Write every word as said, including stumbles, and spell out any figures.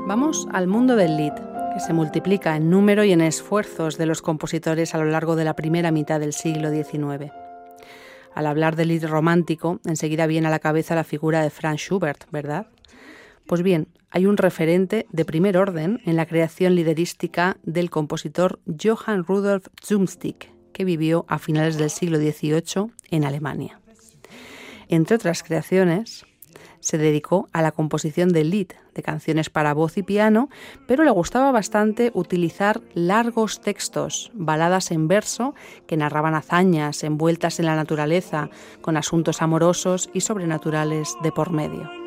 Vamos al mundo del lied, que se multiplica en número y en esfuerzos de los compositores a lo largo de la primera mitad del siglo diecinueve. Al hablar del lied romántico, enseguida viene a la cabeza la figura de Franz Schubert, ¿verdad? Pues bien, hay un referente de primer orden en la creación liderística del compositor Johann Rudolf Zumsteeg, que vivió a finales del siglo dieciocho en Alemania. Entre otras creaciones, se dedicó a la composición del lied, de canciones para voz y piano, pero le gustaba bastante utilizar largos textos, baladas en verso que narraban hazañas envueltas en la naturaleza, con asuntos amorosos y sobrenaturales de por medio.